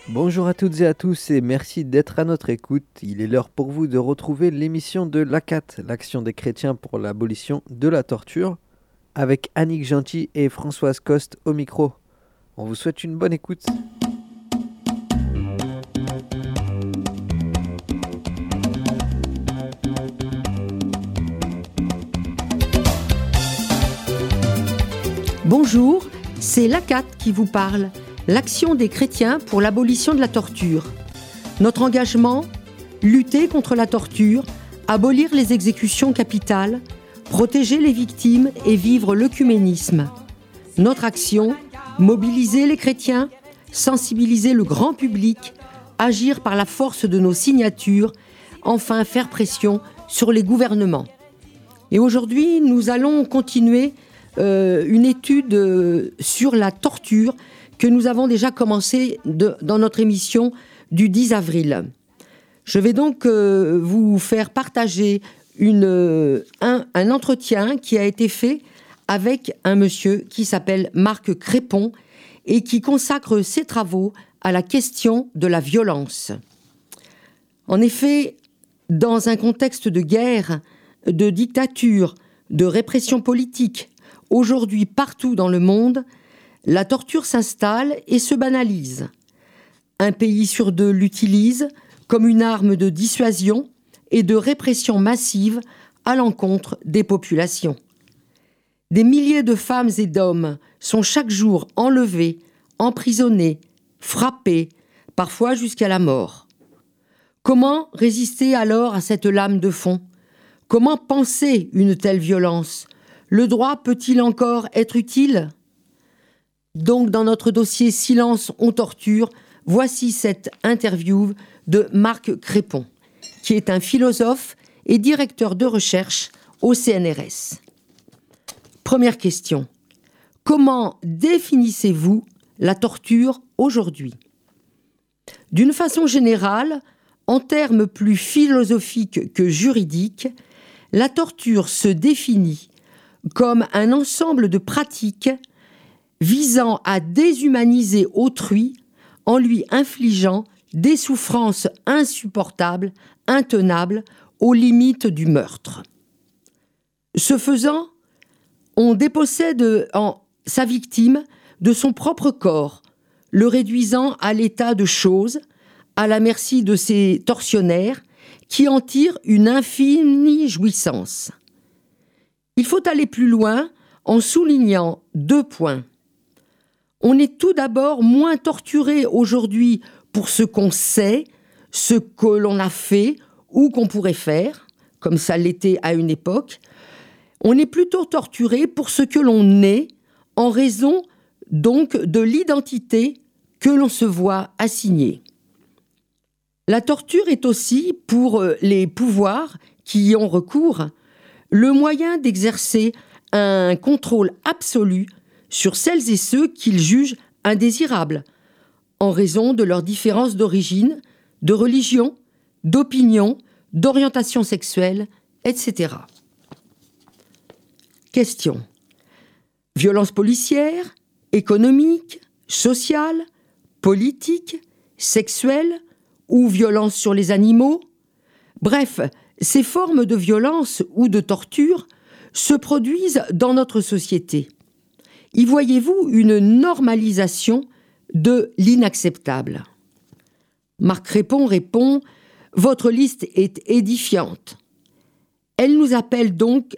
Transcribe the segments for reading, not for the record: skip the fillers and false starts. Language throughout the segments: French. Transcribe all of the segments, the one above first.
Bonjour à toutes et à tous et merci d'être à notre écoute. Il est l'heure pour vous de retrouver l'émission de l'ACAT, l'Action des chrétiens pour l'abolition de la torture, avec Annick Gentil et Françoise Coste au micro. On vous souhaite une bonne écoute. Bonjour, c'est l'ACAT qui vous parle, l'Action des chrétiens pour l'abolition de la torture. Notre engagement, lutter contre la torture, abolir les exécutions capitales, protéger les victimes et vivre l'œcuménisme. Notre action, mobiliser les chrétiens, sensibiliser le grand public, agir par la force de nos signatures, enfin faire pression sur les gouvernements. Et aujourd'hui, nous allons continuer une étude sur la torture que nous avons déjà commencé dans notre émission du 10 avril. Je vais donc vous faire partager un entretien qui a été fait avec un monsieur qui s'appelle Marc Crépon et qui consacre ses travaux à la question de la violence. En effet, dans un contexte de guerre, de dictature, de répression politique, aujourd'hui partout dans le monde, la torture s'installe et se banalise. Un pays sur deux l'utilise comme une arme de dissuasion et de répression massive à l'encontre des populations. Des milliers de femmes et d'hommes sont chaque jour enlevés, emprisonnés, frappés, parfois jusqu'à la mort. Comment résister alors à cette lame de fond ? Comment penser une telle violence ? Le droit peut-il encore être utile ? Donc, dans notre dossier Silence, on torture, voici cette interview de Marc Crépon, qui est un philosophe et directeur de recherche au CNRS. Première question. Comment définissez-vous la torture aujourd'hui ? D'une façon générale, en termes plus philosophiques que juridiques, la torture se définit comme un ensemble de pratiques visant à déshumaniser autrui en lui infligeant des souffrances insupportables, intenables, aux limites du meurtre. Ce faisant, on dépossède sa victime de son propre corps, le réduisant à l'état de chose, à la merci de ses tortionnaires, qui en tirent une infinie jouissance. Il faut aller plus loin en soulignant 2 points. On est tout d'abord moins torturé aujourd'hui pour ce qu'on sait, ce que l'on a fait ou qu'on pourrait faire, comme ça l'était à une époque. On est plutôt torturé pour ce que l'on est, en raison donc de l'identité que l'on se voit assigner. La torture est aussi, pour les pouvoirs qui y ont recours, le moyen d'exercer un contrôle absolu sur celles et ceux qu'ils jugent indésirables, en raison de leurs différences d'origine, de religion, d'opinion, d'orientation sexuelle, etc. Question. Violence policière, économique, sociale, politique, sexuelle ou violence sur les animaux ? Bref, ces formes de violence ou de torture se produisent dans notre société. Y voyez-vous une normalisation de l'inacceptable ? Marc Crépon répond « Votre liste est édifiante. Elle nous rappelle donc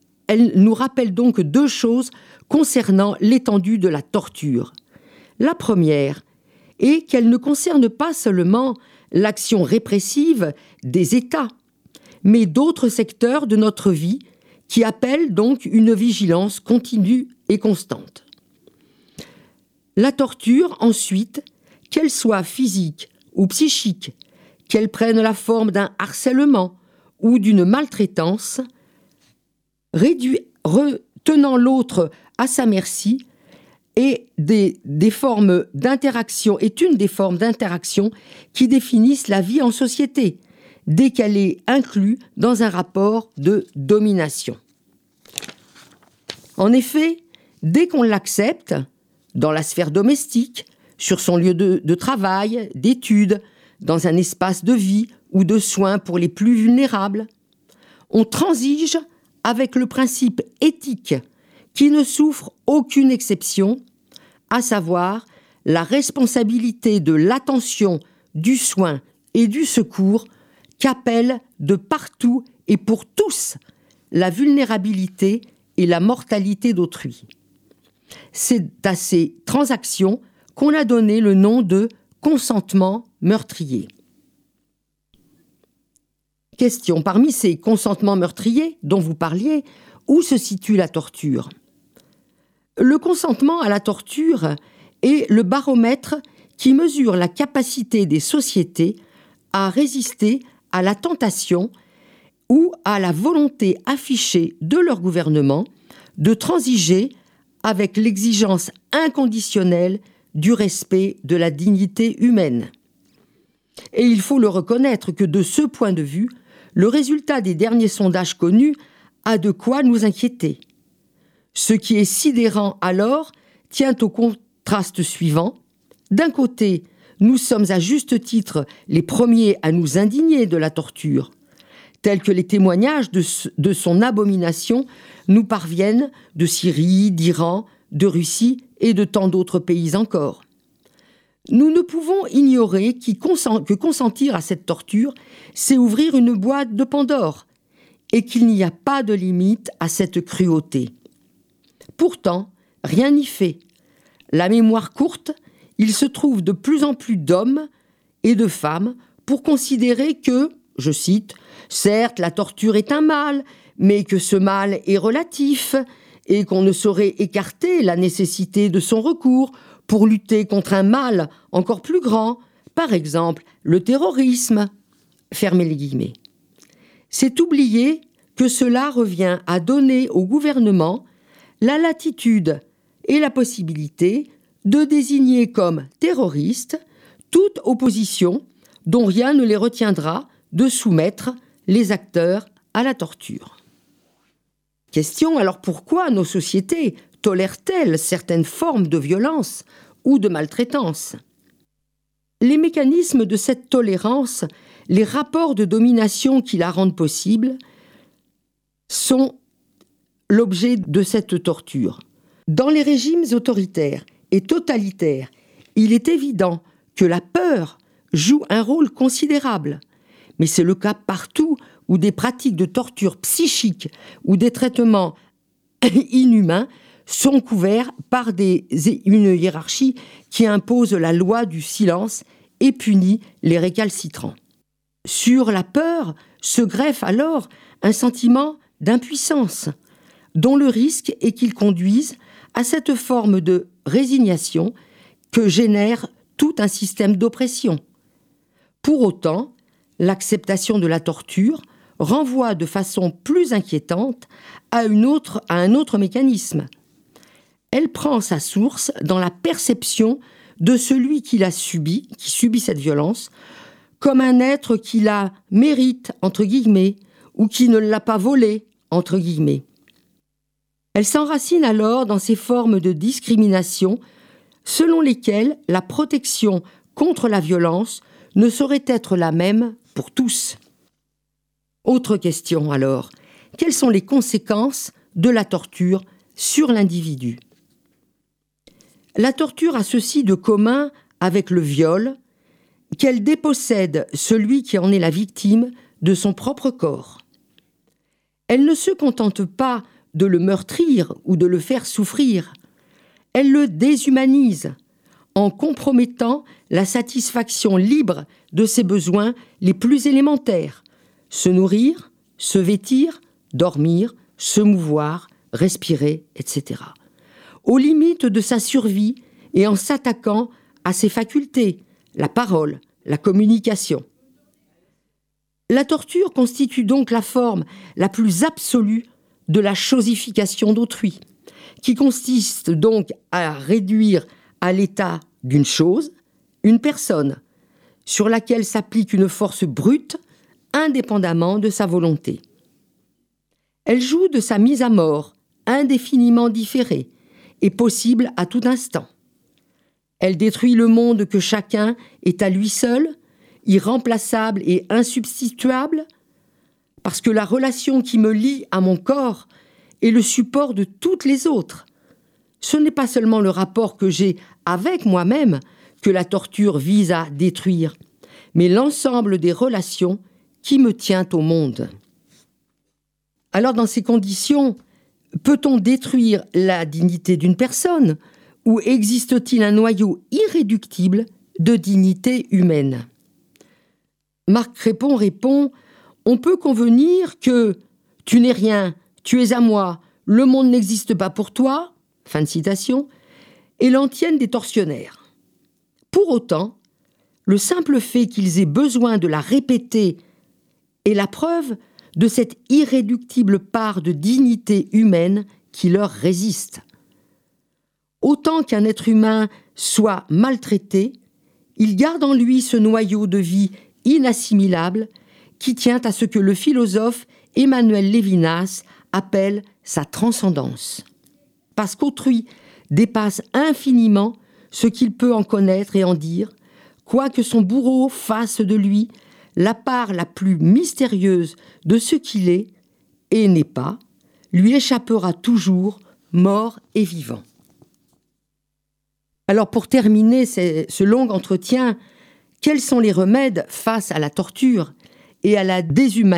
2 choses concernant l'étendue de la torture. La première est qu'elle ne concerne pas seulement l'action répressive des États, mais d'autres secteurs de notre vie qui appellent donc une vigilance continue et constante. La torture, ensuite, qu'elle soit physique ou psychique, qu'elle prenne la forme d'un harcèlement ou d'une maltraitance, retenant l'autre à sa merci, est une des formes d'interaction qui définissent la vie en société, dès qu'elle est inclue dans un rapport de domination. En effet, dès qu'on l'accepte, dans la sphère domestique, sur son lieu de travail, d'études, dans un espace de vie ou de soins pour les plus vulnérables. On transige avec le principe éthique qui ne souffre aucune exception, à savoir la responsabilité de l'attention, du soin et du secours qu'appelle de partout et pour tous la vulnérabilité et la mortalité d'autrui. C'est à ces transactions qu'on a donné le nom de consentement meurtrier. Question, parmi ces consentements meurtriers dont vous parliez, où se situe la torture ? Le consentement à la torture est le baromètre qui mesure la capacité des sociétés à résister à la tentation ou à la volonté affichée de leur gouvernement de transiger avec l'exigence inconditionnelle du respect de la dignité humaine. Et il faut le reconnaître que de ce point de vue, le résultat des derniers sondages connus a de quoi nous inquiéter. Ce qui est sidérant alors tient au contraste suivant. D'un côté, nous sommes à juste titre les premiers à nous indigner de la torture, tels que les témoignages de son abomination nous parviennent de Syrie, d'Iran, de Russie et de tant d'autres pays encore. Nous ne pouvons ignorer que consentir à cette torture, c'est ouvrir une boîte de Pandore, et qu'il n'y a pas de limite à cette cruauté. Pourtant, rien n'y fait. La mémoire courte, il se trouve de plus en plus d'hommes et de femmes pour considérer que, je cite, « certes, la torture est un mal, mais que ce mal est relatif et qu'on ne saurait écarter la nécessité de son recours pour lutter contre un mal encore plus grand, par exemple le terrorisme. » Fermez les guillemets. C'est oublier que cela revient à donner au gouvernement la latitude et la possibilité de désigner comme terroriste toute opposition dont rien ne les retiendra de soumettre les acteurs à la torture. Question, alors pourquoi nos sociétés tolèrent-elles certaines formes de violence ou de maltraitance ? Les mécanismes de cette tolérance, les rapports de domination qui la rendent possible, sont l'objet de cette torture. Dans les régimes autoritaires et totalitaires, il est évident que la peur joue un rôle considérable, mais c'est le cas partout où des pratiques de torture psychique ou des traitements inhumains sont couverts par une hiérarchie qui impose la loi du silence et punit les récalcitrants. Sur la peur se greffe alors un sentiment d'impuissance, dont le risque est qu'il conduise à cette forme de résignation que génère tout un système d'oppression. Pour autant, l'acceptation de la torture renvoie de façon plus inquiétante à un autre mécanisme. Elle prend sa source dans la perception de celui qui subit cette violence, comme un être qui la mérite, entre guillemets, ou qui ne l'a pas volée, entre guillemets. Elle s'enracine alors dans ces formes de discrimination selon lesquelles la protection contre la violence ne saurait être la même pour tous. Autre question alors, quelles sont les conséquences de la torture sur l'individu ? La torture a ceci de commun avec le viol, qu'elle dépossède celui qui en est la victime de son propre corps. Elle ne se contente pas de le meurtrir ou de le faire souffrir, elle le déshumanise en compromettant la satisfaction libre de ses besoins les plus élémentaires, se nourrir, se vêtir, dormir, se mouvoir, respirer, etc. Aux limites de sa survie et en s'attaquant à ses facultés, la parole, la communication. La torture constitue donc la forme la plus absolue de la chosification d'autrui, qui consiste donc à réduire à l'état d'une chose, une personne, sur laquelle s'applique une force brute, indépendamment de sa volonté. Elle joue de sa mise à mort, indéfiniment différée, et possible à tout instant. Elle détruit le monde que chacun est à lui seul, irremplaçable et insubstituable, parce que la relation qui me lie à mon corps est le support de toutes les autres. Ce n'est pas seulement le rapport que j'ai avec moi-même que la torture vise à détruire, mais l'ensemble des relations qui me tient au monde. Alors, dans ces conditions, peut-on détruire la dignité d'une personne ou existe-t-il un noyau irréductible de dignité humaine ? Marc Crépon répond « On peut convenir que « tu n'es rien, tu es à moi, le monde n'existe pas pour toi », fin de citation, et l'en tiennent des tortionnaires. Pour autant, le simple fait qu'ils aient besoin de la répéter est la preuve de cette irréductible part de dignité humaine qui leur résiste. Autant qu'un être humain soit maltraité, il garde en lui ce noyau de vie inassimilable qui tient à ce que le philosophe Emmanuel Lévinas appelle sa transcendance. Parce qu'autrui dépasse infiniment ce qu'il peut en connaître et en dire, quoique son bourreau fasse de lui la part la plus mystérieuse de ce qu'il est et n'est pas, lui échappera toujours, mort et vivant. Alors pour terminer ce long entretien, quels sont les remèdes face à la torture et à la déshumanisation ?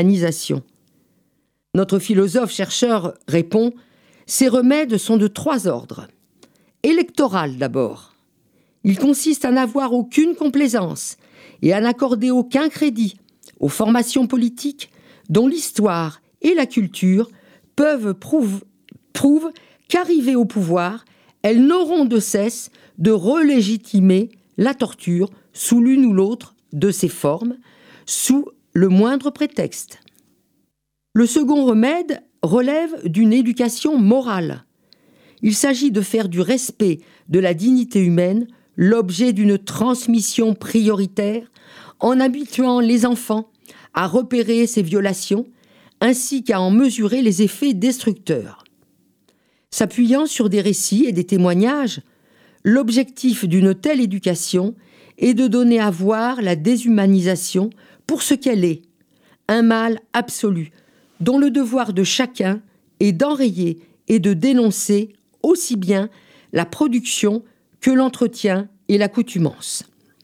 Notre philosophe-chercheur répond « Ces remèdes sont de 3 ordres. Électoral d'abord. Il consiste à n'avoir aucune complaisance et à n'accorder aucun crédit aux formations politiques dont l'histoire et la culture prouvent qu'arrivées au pouvoir, elles n'auront de cesse de relégitimer la torture sous l'une ou l'autre de ses formes, sous le moindre prétexte. Le second remède relève d'une éducation morale. Il s'agit de faire du respect de la dignité humaine l'objet d'une transmission prioritaire en habituant les enfants à repérer ces violations ainsi qu'à en mesurer les effets destructeurs. S'appuyant sur des récits et des témoignages, l'objectif d'une telle éducation est de donner à voir la déshumanisation pour ce qu'elle est, un mal absolu, dont le devoir de chacun est d'enrayer et de dénoncer aussi bien la production que l'entretien et l'accoutumance.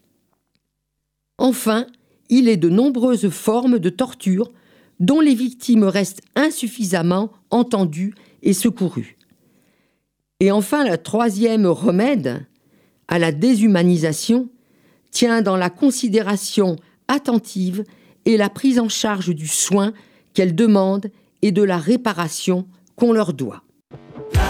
Enfin, il est de nombreuses formes de torture dont les victimes restent insuffisamment entendues et secourues. Et enfin, le 3e remède à la déshumanisation tient dans la considération attentive et la prise en charge du soin qu'elles demandent et de la réparation qu'on leur doit.